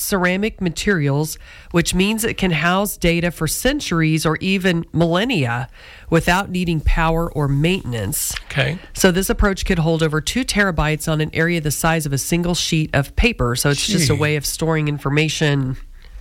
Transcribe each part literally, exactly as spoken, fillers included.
ceramic materials, which means it can house data for centuries or even millennia without needing power or maintenance. Okay. So this approach could hold over two terabytes on an area the size of a single sheet of paper. So it's Gee. just a way of storing information.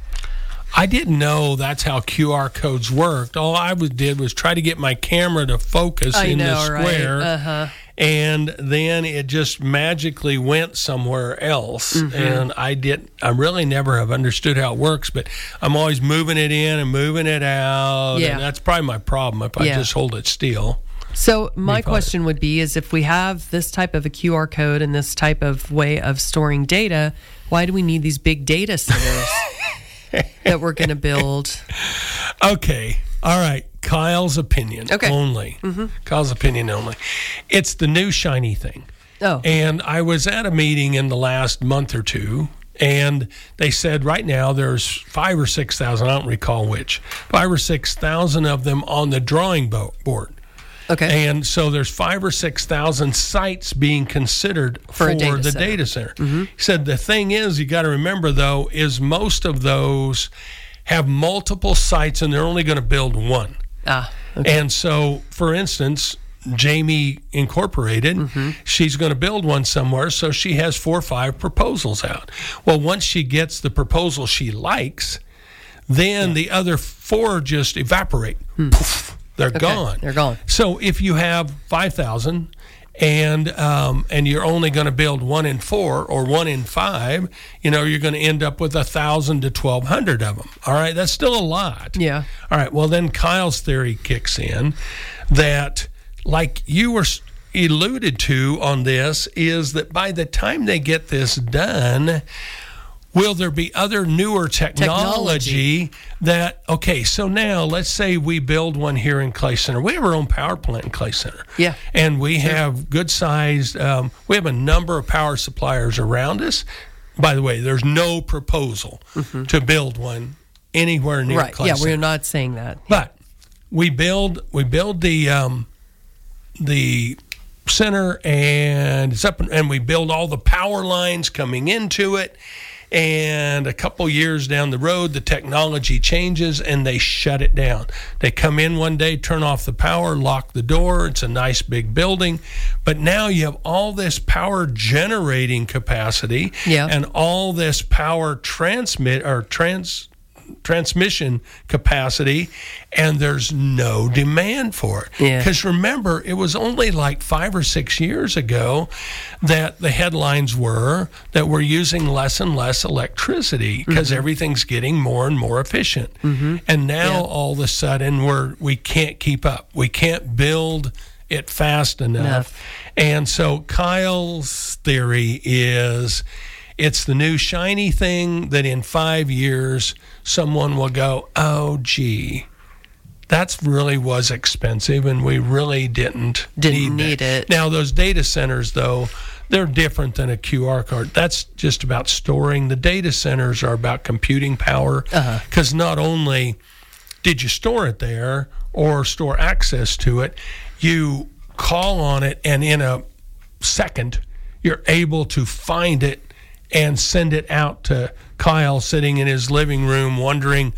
I didn't know that's how Q R codes worked. All I was, did was try to get my camera to focus I in know, the square, right? Uh-huh. and then it just magically went somewhere else. Mm-hmm. And I did. I really never have understood how it works, but I'm always moving it in and moving it out. Yeah. And that's probably my problem if I Yeah. just hold it still. So my question would be is if we have this type of a Q R code and this type of way of storing data, why do we need these big data centers that we're going to build? Okay. All right. Kyle's opinion Okay. only. Mm-hmm. Kyle's opinion only. It's the new shiny thing. Oh. And I was at a meeting in the last month or two, and they said right now there's five or six thousand, I don't recall which, five or six thousand of them on the drawing bo- board. Okay. And so there's five or six thousand sites being considered For for, a data the center. data center. Mm-hmm. He said the thing is, you got to remember though, is most of those have multiple sites and they're only going to build one. Ah, okay. And so, for instance, Jamie Incorporated, mm-hmm. she's going to build one somewhere, so she has four or five proposals out. Well, once she gets the proposal she likes, then yeah. the other four just evaporate. Hmm. Poof, they're okay. gone. They're gone. So if you have five thousand and um, and you're only going to build one in four or one in five, you know, you're going to end up with one thousand to twelve hundred of them. All right, that's still a lot. Yeah. All right, well, then Kyle's theory kicks in that, like you were alluded to on this, is that by the time they get this done, will there be other newer technology, technology that, okay, so now let's say we build one here in Clay Center. We have our own power plant in Clay Center. Yeah. And we sure. have good sized, um, we have a number of power suppliers around us. By the way, there's no proposal mm-hmm. to build one anywhere near right. Clay yeah, Center. we're not saying that. But we build, we build the, um, the center and it's up and we build all the power lines coming into it. And a couple years down the road, the technology changes and they shut it down. They come in one day, turn off the power, lock the door. It's a nice big building. But now you have all this power generating capacity yeah. and all this power transmit or trans transmission capacity, and there's no demand for it. Because yeah. remember, it was only like five or six years ago that the headlines were that we're using less and less electricity because mm-hmm. everything's getting more and more efficient. Mm-hmm. And now yeah. all of a sudden we're we can't keep up. We can't build it fast enough. enough. And so Kyle's theory is it's the new shiny thing that in five years someone will go, oh, gee, that really was expensive and we really didn't, didn't need, need it. it. Now, those data centers, though, they're different than a Q R code. That's just about storing. The data centers are about computing power because uh-huh. not only did you store it there or store access to it, you call on it and in a second you're able to find it and send it out to Kyle sitting in his living room wondering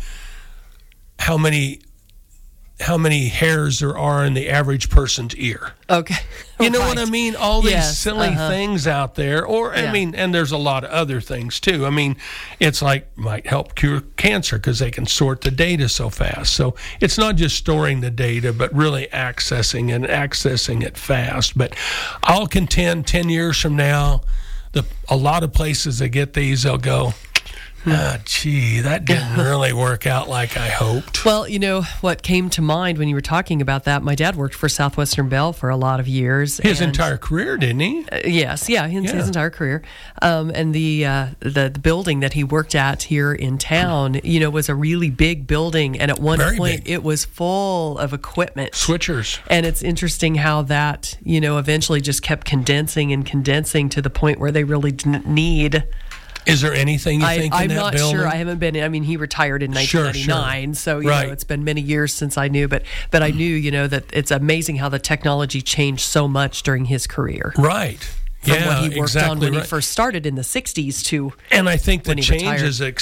how many how many hairs there are in the average person's ear. Okay. You know right. what I mean? All these yes. silly uh-huh. things out there. Or, I yeah. mean, and there's a lot of other things too. I mean, it's like might help cure cancer because they can sort the data so fast. So it's not just storing the data, but really accessing and accessing it fast. But I'll contend ten years from now, The, a lot of places that get these, they'll go, ah, gee, that didn't really work out like I hoped. Well, you know, what came to mind when you were talking about that, my dad worked for Southwestern Bell for a lot of years. His and, entire career, didn't he? Uh, yes, yeah, his, yeah, his entire career. Um, and the, uh, the the building that he worked at here in town, you know, was a really big building. And at one Very point, big. it was full of equipment. Switchers. And it's interesting how that, you know, eventually just kept condensing and condensing to the point where they really didn't need... Is there anything you I, think I'm in that not building? sure. I haven't been. I mean, he retired in nineteen ninety-nine, sure, sure. so you right. know it's been many years since I knew. But but I knew, you know, that it's amazing how the technology changed so much during his career. Right. From yeah, what he worked exactly on when right. he first started in the sixties to and I think the when he retired. changes